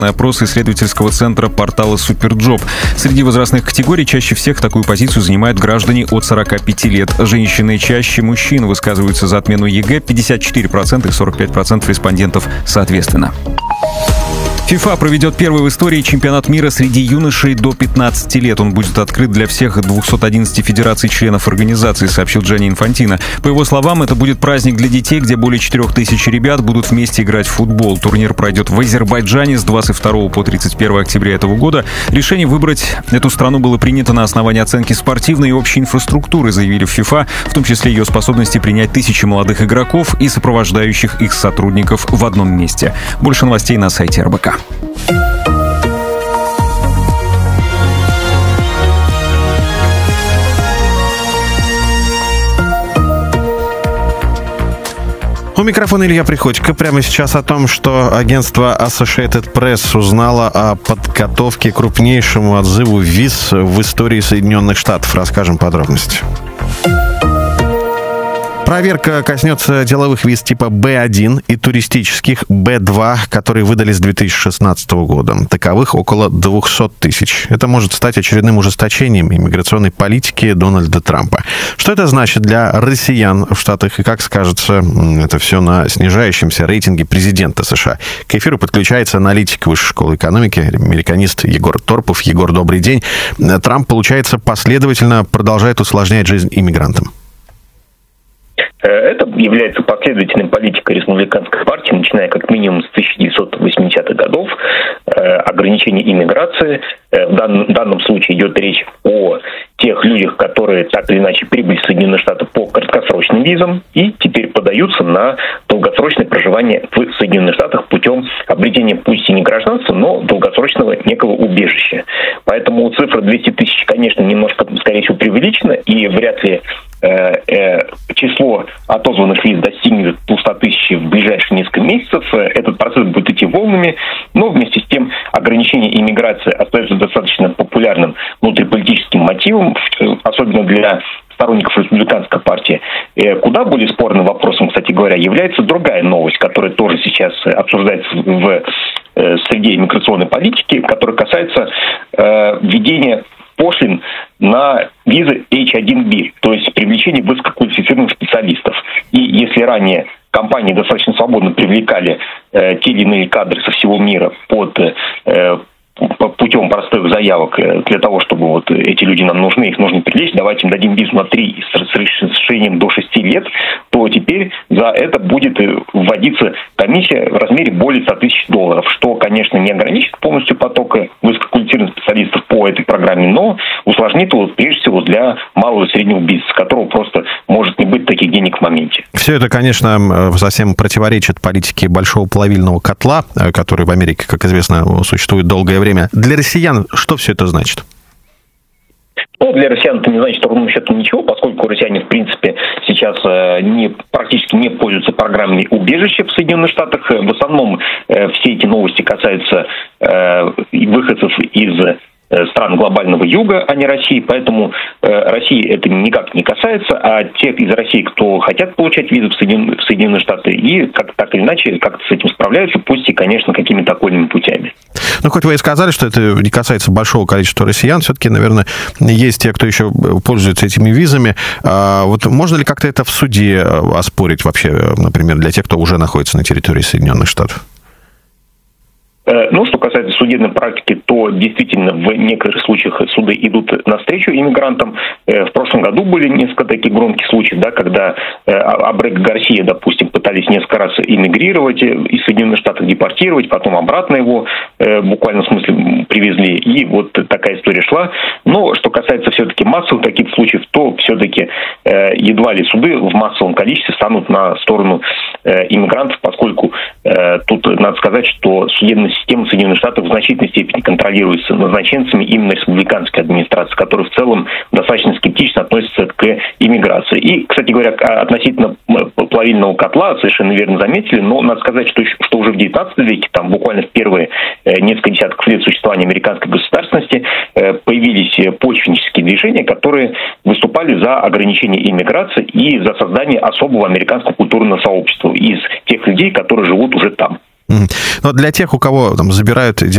Опрос исследовательского центра портала Суперджоп. Среди возрастных категорий чаще всех такую позицию занимают граждане от 45 лет. Женщины чаще мужчин высказываются за отмену ЕГЭ, 54% и 45% респондентов соответственно. ФИФА проведет первый в истории чемпионат мира среди юношей до 15 лет. Он будет открыт для всех 211 федераций-членов организации, сообщил Джанни Инфантино. По его словам, это будет праздник для детей, где более 4000 ребят будут вместе играть в футбол. Турнир пройдет в Азербайджане с 22 по 31 октября этого года. Решение выбрать эту страну было принято на основании оценки спортивной и общей инфраструктуры, заявили в ФИФА, в том числе ее способности принять тысячи молодых игроков и сопровождающих их сотрудников в одном месте. Больше новостей на сайте РБК. У микрофона Илья Приходько. Прямо сейчас о том, что агентство Associated Press узнало о подготовке к крупнейшему отзыву виз в истории Соединенных Штатов. Расскажем подробности. Проверка коснется деловых виз типа B1 и туристических B2, которые выдали с 2016 года. Таковых около 200 тысяч. Это может стать очередным ужесточением иммиграционной политики Дональда Трампа. Что это значит для россиян в Штатах и как скажется это все на снижающемся рейтинге президента США? К эфиру подключается аналитик Высшей школы экономики, американист Егор Торпов. Егор, добрый день. Трамп, получается, последовательно продолжает усложнять жизнь иммигрантам. Это является последовательной политикой республиканской партии, начиная как минимум с 1980-х годов. Ограничение иммиграции. В данном случае идет речь о тех людях, которые так или иначе прибыли в Соединенные Штаты по краткосрочным визам и теперь подаются на долгосрочное проживание в Соединенных Штатах путем обретения пусть и не гражданства, но долгосрочного некого убежища. Поэтому цифра 200 тысяч, конечно, немножко, скорее всего, преувеличена, и вряд ли число отозванных виз достигнет 200 тысяч в ближайшие несколько месяцев. Этот процесс будет идти волнами, но вместе с тем ограничение иммиграции остается достаточно популярным внутриполитическим мотивом, особенно для сторонников республиканской партии. Куда более спорным вопросом, кстати говоря, является другая новость, которая тоже сейчас обсуждается в среде иммиграционной политики, которая касается введения пошлин на визы H1B, то есть привлечение высококвалифицированных специалистов. И если ранее компании достаточно свободно привлекали те или иные кадры со всего мира путем простых заявок для того, чтобы вот эти люди нам нужны, их нужно привлечь, давайте им дадим визу на 3 с разрешением до 6 лет, то теперь за это будет вводиться комиссия в размере более $100 тысяч, что, конечно, не ограничит полностью потока высококвалифицированных специалистов по этой программе, но усложнит его прежде всего для малого и среднего бизнеса, которого просто может не быть таких денег в моменте. Все это, конечно, совсем противоречит политике большого плавильного котла, который в Америке, как известно, существует долгое время. Для россиян что все это значит? Для россиян это не значит ровным счетом ничего, поскольку россияне, в принципе, сейчас практически не пользуются программой убежища в Соединенных Штатах. В основном все эти новости касаются выходцев из стран глобального юга, а не России, поэтому России это никак не касается, а тех из России, кто хотят получать визы в Соединенные Штаты и так или иначе как-то с этим справляются, пусть и, конечно, какими-то окольными путями. Ну, хоть вы и сказали, что это не касается большого количества россиян, все-таки, наверное, есть те, кто еще пользуется этими визами. Вот можно ли как-то это в суде оспорить вообще, например, для тех, кто уже находится на территории Соединенных Штатов? Ну, что касается судебной практики, то действительно в некоторых случаях суды идут навстречу иммигрантам. В прошлом году были несколько таких громких случаев, да, когда Абрек и Гарсия, допустим, пытались несколько раз эмигрировать из Соединенных Штатов, депортировать, потом обратно его буквально в смысле привезли, и вот такая история шла. Но что касается все-таки массовых таких случаев, то все-таки едва ли суды в массовом количестве станут на сторону иммигрантов, поскольку тут надо сказать, что судебная система Соединенных Штатов в значительной степени контролируется назначенцами именно республиканской администрации, которая в целом достаточно скептично относится к иммиграции. И, кстати говоря, относительно плавильного котла, совершенно верно заметили, но надо сказать, что уже в XIX веке, там буквально в первые несколько десятков лет существования американской государственности появились почвеннические движения, которые выступали за ограничение иммиграции и за создание особого американского культурного сообщества из тех людей, которые живут уже там. Но для тех, у кого там забирают